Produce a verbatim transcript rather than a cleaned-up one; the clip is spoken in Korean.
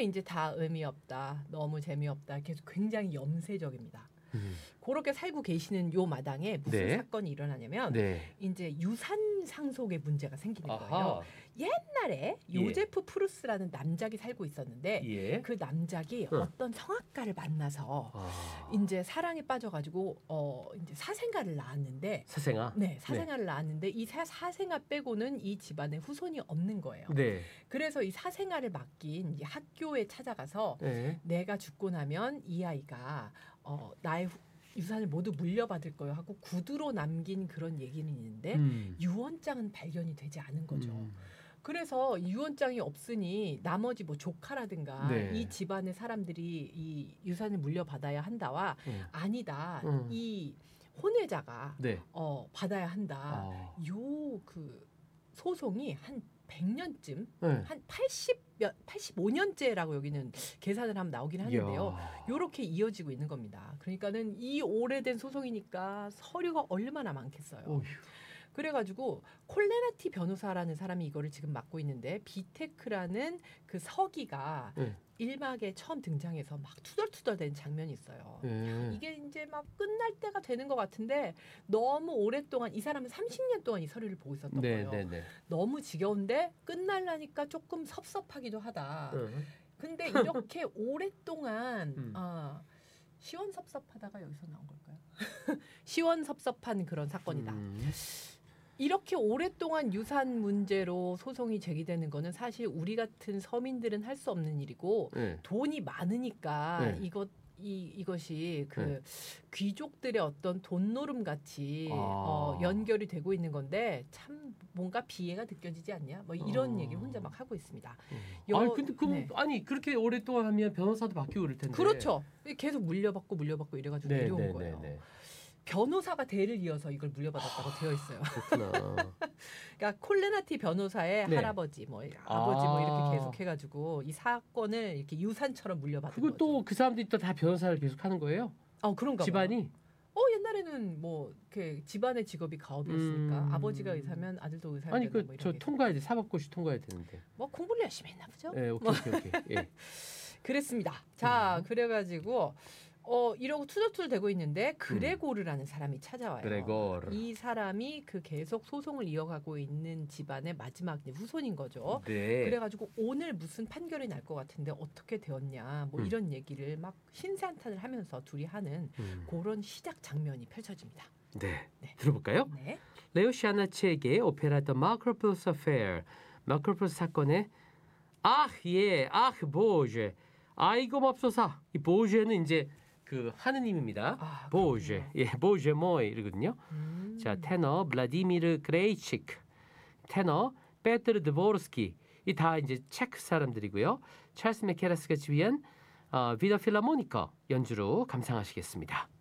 이제 다 의미 없다, 너무 재미없다, 계속 굉장히 염세적입니다. 음. 그렇게 살고 계시는 요 마당에 무슨 네. 사건이 일어나냐면 네. 이제 유산 상속의 문제가 생기는 아하. 거예요. 옛날에 예. 요제프 프루스라는 남작이 살고 있었는데 예. 그 남작이 응. 어떤 성악가를 만나서 아. 이제 사랑에 빠져가지고 어 이제 사생아를 낳았는데 사생아. 네 사생아를 낳았는데 이 사, 사생아 빼고는 이 집안에 후손이 없는 거예요. 네. 그래서 이 사생아를 맡긴 이 학교에 찾아가서 네. 내가 죽고 나면 이 아이가 어 나의 후- 유산을 모두 물려받을 거예요 하고 구두로 남긴 그런 얘기는 있는데 음. 유언장은 발견이 되지 않은 거죠. 음. 그래서 유언장이 없으니 나머지 뭐 조카라든가 네. 이 집안의 사람들이 이 유산을 물려받아야 한다와 음. 아니다 음. 이 혼외자가 네. 어 받아야 한다. 아. 요 그 소송이 한 백 년쯤 네. 한 팔십 몇 팔십오 년째라고 여기는 계산을 하면 나오긴 하는데요. 이야. 요렇게 이어지고 있는 겁니다. 그러니까는 이 오래된 소송이니까 서류가 얼마나 많겠어요. 어휴. 그래가지고 콜레나티 변호사라는 사람이 이거를 지금 맡고 있는데 비테크라는 그 서기가 네. 일막에 처음 등장해서 막 투덜투덜대는 장면이 있어요. 네. 이게 이제 막 끝날 때가 되는 것 같은데 너무 오랫동안 이 사람은 삼십 년 동안 이 서류를 보고 있었던 네, 거예요. 네, 네. 너무 지겨운데 끝날라니까 조금 섭섭하기도 하다. 응. 근데 이렇게 오랫동안 음. 아, 시원섭섭하다가 여기서 나온 걸까요? 시원섭섭한 그런 사건이다. 음. 이렇게 오랫동안 유산 문제로 소송이 제기되는 거는 사실 우리 같은 서민들은 할 수 없는 일이고 네. 돈이 많으니까 네. 이것 이 이것이 그 네. 귀족들의 어떤 돈노름 같이 아. 어, 연결이 되고 있는 건데 참 뭔가 비애가 느껴지지 않냐? 뭐 이런 아. 얘기 혼자 막 하고 있습니다. 음. 여- 아니 근데 그 네. 아니 그렇게 오랫동안 하면 변호사도 바뀌고 그럴 텐데. 그렇죠. 계속 물려받고 물려받고 이래가지고 네, 내려온 네, 거예요. 네, 네. 변호사가 대를 이어서 이걸 물려받았다고 되어 있어요. 그렇구나. 그러니까 콜레나티 변호사의 네. 할아버지, 뭐 아버지, 뭐 아. 이렇게 계속해가지고 이 사건을 이렇게 유산처럼 물려받은 거죠. 그것도 그 사람들이 또 다 변호사를 계속 하는 거예요? 어 그런가 봐요. 집안이? 어 옛날에는 뭐 이렇게 집안의 직업이 가업이었으니까 음. 아버지가 의사면 아들도 의사야 아니 된다 그 뭐 저 이런 게 통과해야 돼. 사법고시 통과해야 되는데. 뭐 공부를 열심히 했나 보죠. 예, 오케이 오케이 오케이. 예. 그랬습니다. 자 음. 그래가지고 어 이러고 투덜투덜 대고 있는데 그레고르라는 사람이 찾아와요. 그레고르. 이 사람이 그 계속 소송을 이어가고 있는 집안의 마지막 이제 후손인 거죠. 네. 그래가지고 오늘 무슨 판결이 날 것 같은데 어떻게 되었냐 뭐 음. 이런 얘기를 막 신세한탄을 하면서 둘이 하는 음. 그런 시작 장면이 펼쳐집니다. 네. 네. 들어볼까요? 네. 레오 시아나치에게 오페라 The Macropoulos Affair, 마크로폴스 사건의 아, 예, 아, 보제, 아이고 맙소사. 이 보제는 이제 그 하느님입니다. 아, 보제, 그렇군요. 예, 보제 모이 이러거든요. 음. 자, 테너 블라디미르 그레이치크, 테너 페트르 드보르스키, 이 다 이제 체크 사람들이고요. 찰스 메케라스가 지휘한 어, 비더 필라모니커 연주로 감상하시겠습니다.